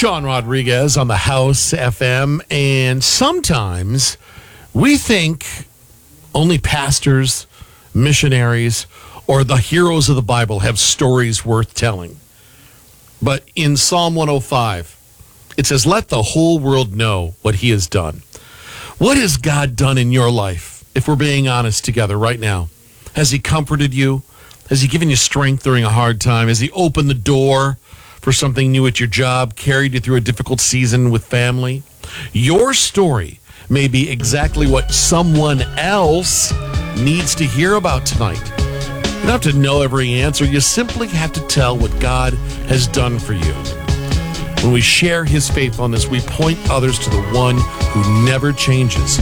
Sean Rodriguez on the House FM, and sometimes we think only pastors, missionaries, or the heroes of the Bible have stories worth telling. But in Psalm 105, it says, let the whole world know what he has done. What has God done in your life, if we're being honest together right now? Has he comforted you? Has he given you strength during a hard time? Has he opened the door for something new at your job, carried you through a difficult season with family? Your story may be exactly what someone else needs to hear about tonight. You don't have to know every answer. You simply have to tell what God has done for you. When we share his faithfulness, we point others to the one who never changes.